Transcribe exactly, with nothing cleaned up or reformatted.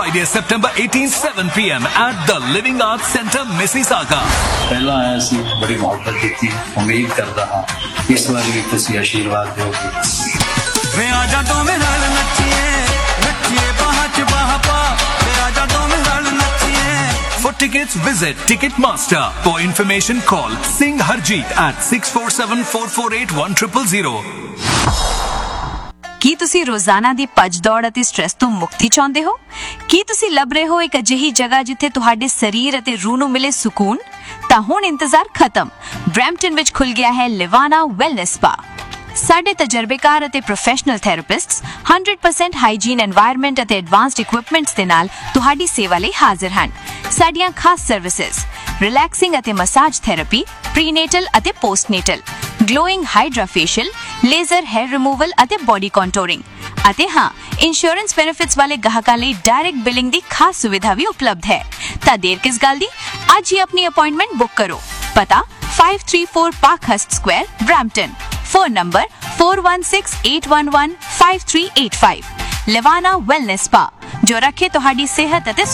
Friday, September eighteenth, seven p m at the Living Arts Center, Mississauga. पहला आया सी बड़ी मोहब्बत की थी, उम्मीद करता हाँ इस बार भी तुसी आशीर्वाद दोगे। वे आजा तो में नाल नचिए नचिए बाह च बाह पा वे आजा तो में नाल नचिए। For tickets, visit Ticketmaster. For information, call Singh Harjeet at six four seven, four four eight, one zero zero zero. ਕੀ ਤੁਸੀਂ ਰੋਜ਼ਾਨਾ ਦੀ ਭੱਜ ਦੌੜ ਅਤੇ ਸਟ੍ਰੈਸ ਤੋਂ ਮੁਕਤੀ ਚਾਹੁੰਦੇ ਹੋ? ਕੀ ਤੁਸੀਂ ਲੱਭ ਰਹੇ ਹੋ ਇੱਕ ਅਜਿਹੀ ਜਗ੍ਹਾ ਜਿੱਥੇ ਤੁਹਾਡੇ ਸਰੀਰ ਅਤੇ ਰੂਹ ਨੂੰ ਮਿਲੇ ਸਕੂਨ? ਤਾਂ ਹੁਣ ਇੰਤਜ਼ਾਰ ਖਤਮ। ਬਰੈਂਪਟਨ ਵਿੱਚ ਖੁੱਲ ਗਿਆ ਹੈ ਲਿਵਾਨਾ ਵੈਲਨੈਸ ਸਪਾ। ਸਾਡੇ ਤਜਰਬੇਕਾਰ ਅਤੇ professional ਥੈਰੇਪਿਸਟਸ one hundred percent hygiene environment ਅਤੇ ਐਡਵਾਂਸਡ ਇਕਵਿਪਮੈਂਟਸ ਦੇ ਨਾਲ ਤੁਹਾਡੀ ਸੇਵਾ ਲਈ ਹਾਜ਼ਰ ਹਨ। ਸਾਡੀਆਂ ਖਾਸ ਸਰਵਿਸਿਜ਼ ਰਿਲੈਕਸਿੰਗ ਅਤੇ ਮਸਾਜ ਥੈਰੇਪੀ, ਪ੍ਰੀਨੇਟਲ ਅਤੇ ਪੋਸਟਨੇਟਲ, glowing hydra facial, laser hair removal ਅਤੇ ਬੋਡੀ ਕੰਟੂਰਿੰਗ ਅਤੇ ਹਾਂ ਇੰਸ਼ੋਰੈਂਸ ਬੈਨੀਫਿਟਸ ਵਾਲੇ ਗਾਹਕਾਂ ਲਈ ਡਾਇਰੈਕਟ ਬਿਲਿੰਗ ਦੀ ਖਾਸ ਸੁਵਿਧਾ ਵੀ ਉਪਲਬਧ ਹੈ। ਤਾਂ ਦੇਰ ਕਿਸ ਗੱਲ ਦੀ, ਅੱਜ ਹੀ ਆਪਣੀ ਅਪਾਇੰਟਮੈਂਟ ਬੁੱਕ ਕਰੋ। ਪਤਾ five three four Parkhurst Square, Brampton. Phone number four one six, eight one one, five three eight five. ਲਿਵਾਨਾ wellness spa, ਜੋ ਰੱਖੇ ਤੁਹਾਡੀ ਸਿਹਤ ਅਤੇ